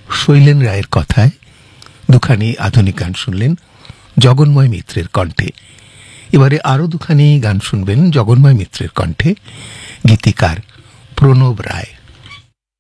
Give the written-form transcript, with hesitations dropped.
শৈলেন রায়ের কথায় দুখানি আধুনিক গান শুনলেন জগন্ময় মিত্রের কণ্ঠে। এবারে আরো দুখানি গান শুনবেন জগন্ময় মিত্রের কণ্ঠে, গীতিকার প্রণব রায়।